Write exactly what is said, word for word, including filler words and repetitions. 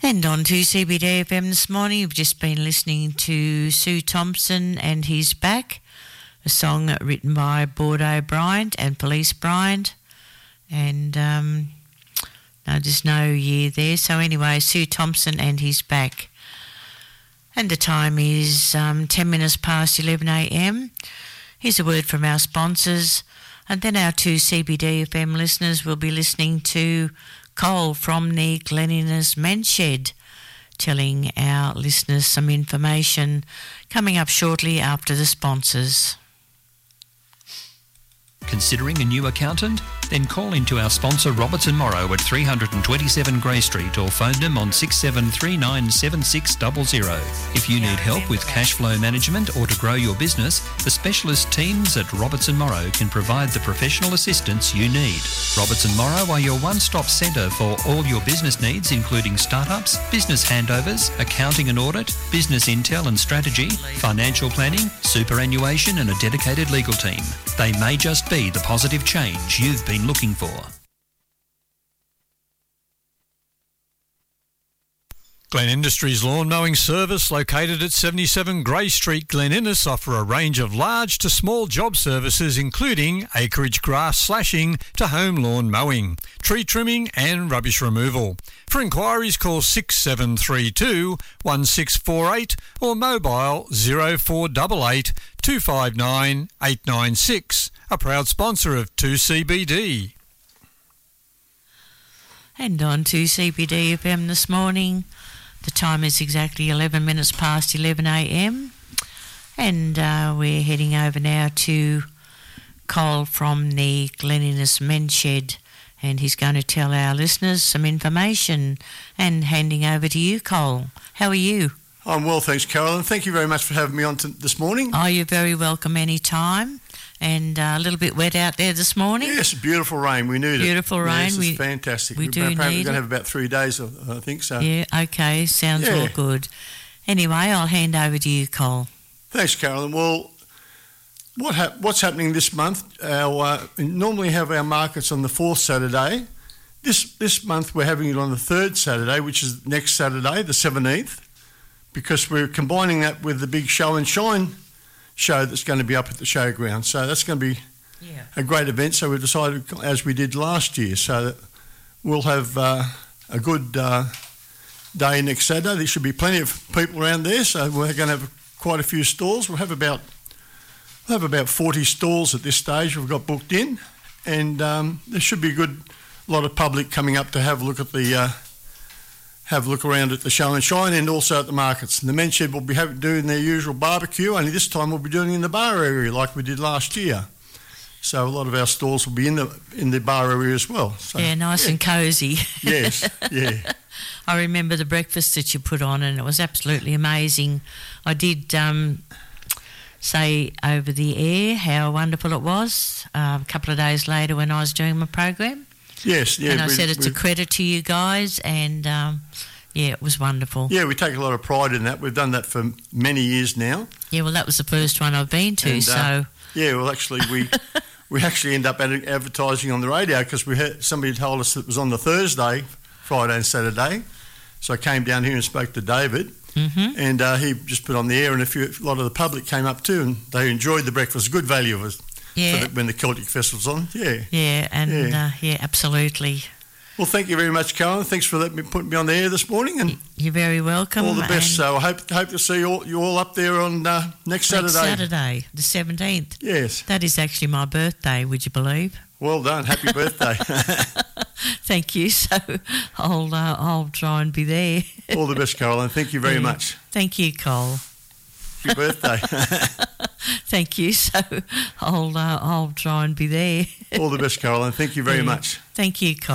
And on to C B D F M this morning, you've just been listening to Sue Thompson and He's Back, a song written by Bordeaux Bryant and Police Bryant. And um, no, there's no year there. So anyway, Sue Thompson and He's Back. And the time is um, ten minutes past eleven a m. Here's a word from our sponsors. And then our two C B D F M listeners will be listening to Cole from the Glen Innes Men's Shed, telling our listeners some information coming up shortly after the sponsors. Considering a new accountant? Then call into our sponsor Robertson Morrow at three twenty-seven Grey Street or phone them on six seven three nine seven six zero zero. If you need help with cash flow management or to grow your business, the specialist teams at Robertson Morrow can provide the professional assistance you need. Robertson Morrow are your one-stop centre for all your business needs, including startups, business handovers, accounting and audit, business intel and strategy, financial planning, superannuation and a dedicated legal team. They may just be the positive change you've been looking for. Glen Industries Lawn Mowing Service, located at seventy-seven Grey Street, Glen Innes, offer a range of large to small job services including acreage grass slashing to home lawn mowing, tree trimming and rubbish removal. For inquiries, call six seven three two, one six four eight or mobile zero four eight eight, two five nine, eight nine six. A proud sponsor of two C B D. And on to C B D F M this morning. The time is exactly eleven minutes past eleven a m. And uh, we're heading over now to Cole from the Glen Innes Men's Shed. And he's going to tell our listeners some information. And handing over to you, Cole. How are you? I'm well, thanks, Carolyn. Thank you very much for having me on to this morning. Oh, you're very welcome any time. And uh, a little bit wet out there this morning. Yes, beautiful rain. We need beautiful it. Beautiful rain. Yes, it's we, fantastic. We We're do apparently need going to it. have about three days, I think. So. Yeah, okay. Sounds Yeah. all good. Anyway, I'll hand over to you, Cole. Thanks, Carolyn. Well, what hap- what's happening this month? Our uh, we normally have our markets on the fourth Saturday. This this month we're having it on the third Saturday, which is next Saturday, the seventeenth, because we're combining that with the big Show and Shine show that's going to be up at the showground. So that's going to be Yeah. a great event. So we've decided, as we did last year, so that we'll have uh, a good uh, day next Saturday. There should be plenty of people around there, so we're going to have quite a few stalls. We'll have about we'll have about forty stalls at this stage we've got booked in, and um, there should be a good lot of public coming up to have a look at the uh, have a look around at the Show and Shine and also at the markets. And the Men's Shed will be having, doing their usual barbecue, only this time we'll be doing it in the bar area like we did last year. So a lot of our stalls will be in the in the bar area as well. So, yeah, nice yeah. and cosy. Yes, yeah. I remember the breakfast that you put on, and it was absolutely amazing. I did um, say over the air how wonderful it was uh, a couple of days later when I was doing my program. Yes, yeah. And I we, said it's we, a credit to you guys, and um, yeah, it was wonderful. Yeah, we take a lot of pride in that. We've done that for many years now. Yeah, well, that was the first one I've been to, And, so... Uh, yeah, well, actually, we... We actually end up ad- advertising on the radio because we had, somebody told us that it was on the Thursday, Friday and Saturday. So I came down here and spoke to David, mm-hmm. and uh, he just put on the air, and a, few, a lot of the public came up too, and they enjoyed the breakfast. Good value of it yeah. for the, when the Celtic Festival's on. Yeah, yeah, and yeah, uh, yeah absolutely. Well, thank you very much, Carolyn. Thanks for letting me put me on the air this morning, and you're very welcome. All the best. So I hope hope to see all, you all up there on uh, next Saturday. Next Saturday, the seventeenth. Yes. That is actually my birthday. Would you believe? Well done. Happy birthday. Thank you. So I'll uh, I'll try and be there. All the best, Carolyn. Thank you very yeah. much. Thank you, Cole. Happy birthday. Thank you. So I'll uh, I'll try and be there. All the best, Carolyn. Thank you very yeah. much. Thank you, Cole.